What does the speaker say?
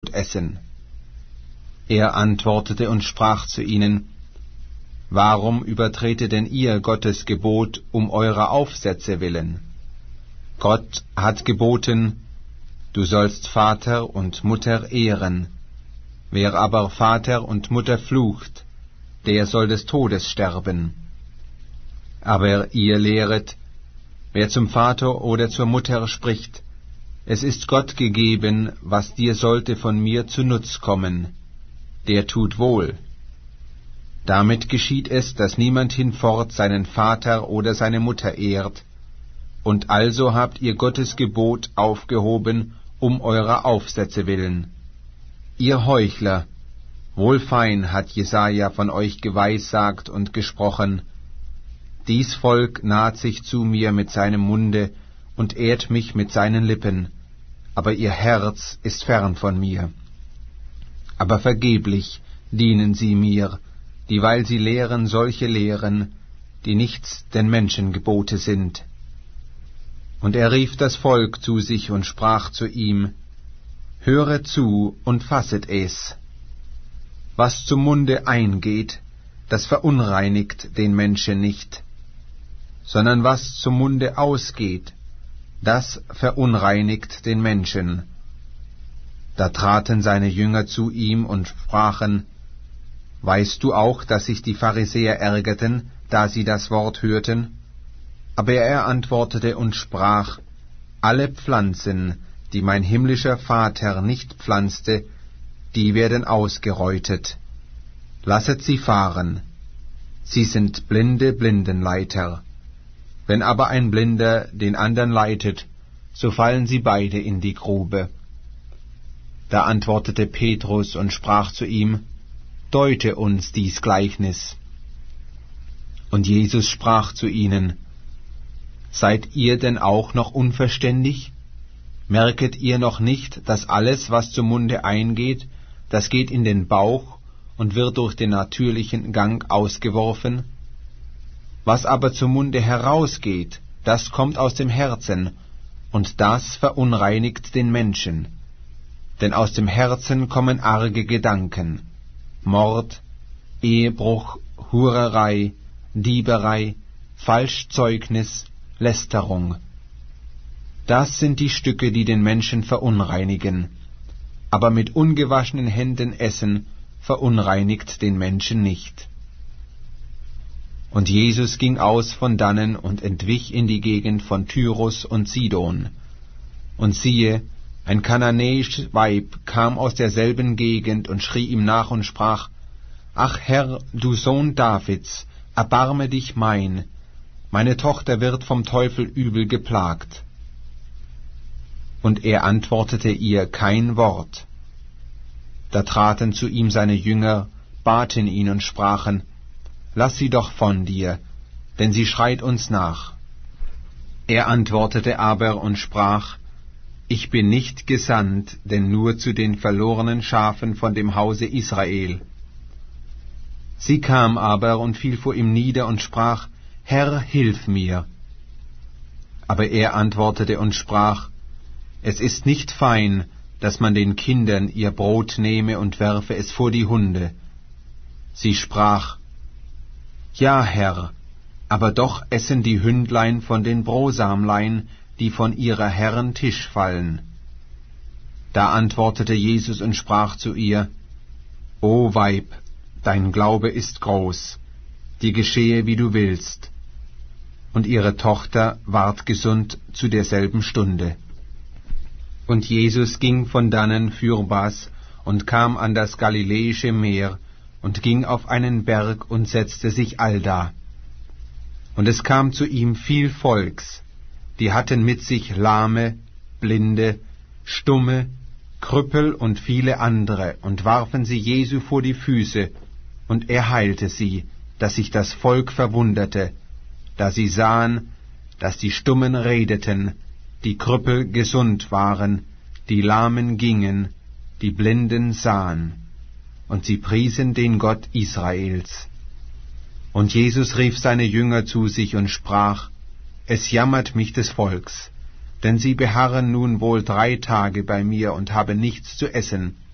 essen. Er antwortete und sprach zu ihnen: Warum übertretet denn ihr Gottes Gebot um eurer Aufsätze willen? Gott hat geboten: Du sollst Vater und Mutter ehren. Wer aber Vater und Mutter flucht, der soll des Todes sterben. Aber ihr lehret: Wer zum Vater oder zur Mutter spricht: Es ist Gott gegeben, was dir sollte von mir zu Nutz kommen, der tut wohl. Damit geschieht es, dass niemand hinfort seinen Vater oder seine Mutter ehrt, und also habt ihr Gottes Gebot aufgehoben um eurer Aufsätze willen. Ihr Heuchler, wohlfein hat Jesaja von euch geweissagt und gesprochen: Dies Volk naht sich zu mir mit seinem Munde und ehrt mich mit seinen Lippen, aber ihr Herz ist fern von mir. Aber vergeblich dienen sie mir, dieweil sie lehren solche Lehren, die nichts denn Menschengebote sind. Und er rief das Volk zu sich und sprach zu ihm: Höret zu und fasset es. Was zum Munde eingeht, das verunreinigt den Menschen nicht, sondern was zum Munde ausgeht, das verunreinigt den Menschen. Da traten seine Jünger zu ihm und sprachen: Weißt du auch, dass sich die Pharisäer ärgerten, da sie das Wort hörten? Aber er antwortete und sprach: Alle Pflanzen, die mein himmlischer Vater nicht pflanzte, die werden ausgereutet. Lasset sie fahren. Sie sind blinde Blindenleiter. Wenn aber ein Blinder den andern leitet, so fallen sie beide in die Grube. Da antwortete Petrus und sprach zu ihm: Deute uns dies Gleichnis. Und Jesus sprach zu ihnen: Seid ihr denn auch noch unverständig? Merket ihr noch nicht, dass alles, was zum Munde eingeht, das geht in den Bauch und wird durch den natürlichen Gang ausgeworfen? Was aber zum Munde herausgeht, das kommt aus dem Herzen, und das verunreinigt den Menschen. Denn aus dem Herzen kommen arge Gedanken: Mord, Ehebruch, Hurerei, Dieberei, Falschzeugnis, Lästerung. Das sind die Stücke, die den Menschen verunreinigen. Aber mit ungewaschenen Händen essen verunreinigt den Menschen nicht. Und Jesus ging aus von dannen und entwich in die Gegend von Tyrus und Sidon. Und siehe, ein kananäisches Weib kam aus derselben Gegend und schrie ihm nach und sprach: Ach Herr, du Sohn Davids, erbarme dich mein, meine Tochter wird vom Teufel übel geplagt. Und er antwortete ihr kein Wort. Da traten zu ihm seine Jünger, baten ihn und sprachen: Lass sie doch von dir, denn sie schreit uns nach. Er antwortete aber und sprach: Ich bin nicht gesandt, denn nur zu den verlorenen Schafen von dem Hause Israel. Sie kam aber und fiel vor ihm nieder und sprach: Herr, hilf mir. Aber er antwortete und sprach: Es ist nicht fein, dass man den Kindern ihr Brot nehme und werfe es vor die Hunde. Sie sprach: Ja, Herr, aber doch essen die Hündlein von den Brosamlein, die von ihrer Herren Tisch fallen. Da antwortete Jesus und sprach zu ihr: O Weib, dein Glaube ist groß, dir geschehe, wie du willst. Und ihre Tochter ward gesund zu derselben Stunde. Und Jesus ging von dannen fürbas und kam an das Galiläische Meer und ging auf einen Berg und setzte sich allda. Und es kam zu ihm viel Volks, die hatten mit sich Lahme, Blinde, Stumme, Krüppel und viele andere, und warfen sie Jesu vor die Füße, und er heilte sie, dass sich das Volk verwunderte, da sie sahen, dass die Stummen redeten, die Krüppel gesund waren, die Lahmen gingen, die Blinden sahen, und sie priesen den Gott Israels. Und Jesus rief seine Jünger zu sich und sprach: Es jammert mich des Volks, denn sie beharren nun wohl 3 Tage bei mir und haben nichts zu essen.